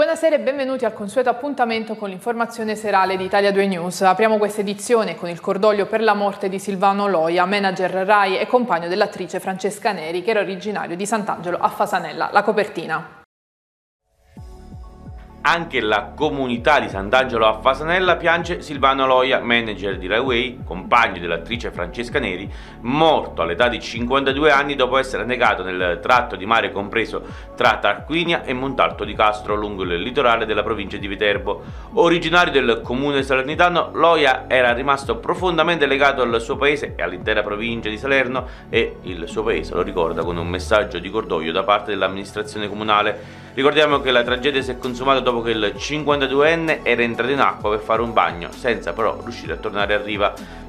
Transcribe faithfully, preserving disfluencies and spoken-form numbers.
Buonasera e benvenuti al consueto appuntamento con l'informazione serale di Italia due News. Apriamo questa edizione con il cordoglio per la morte di Silvano Loia, manager Rai e compagno dell'attrice Francesca Neri, che era originario di Sant'Angelo a Fasanella. La copertina. Anche la comunità di Sant'Angelo a Fasanella piange Silvano Loia, manager di Rai Way, compagno dell'attrice Francesca Neri, morto all'età di cinquantadue anni dopo essere annegato nel tratto di mare compreso tra Tarquinia e Montalto di Castro lungo il litorale della provincia di Viterbo. Originario del comune salernitano, Loia era rimasto profondamente legato al suo paese e all'intera provincia di Salerno, e il suo paese lo ricorda con un messaggio di cordoglio da parte dell'amministrazione comunale. Ricordiamo che la tragedia si è consumata dopo che il cinquantaduenne era entrato in acqua per fare un bagno, senza però riuscire a tornare a riva.